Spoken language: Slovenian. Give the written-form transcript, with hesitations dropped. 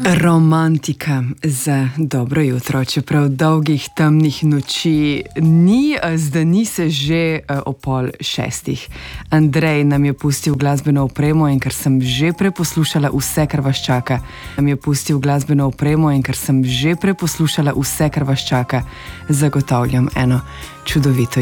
Romantika za dobro jutro, čeprav dolgih temnih noči ni, zdaj se že o 5:30. Andrej nam je pustil glasbeno opremo in ker sem že preposlušala vse, kar vas čaka. Zagotavljam eno čudovito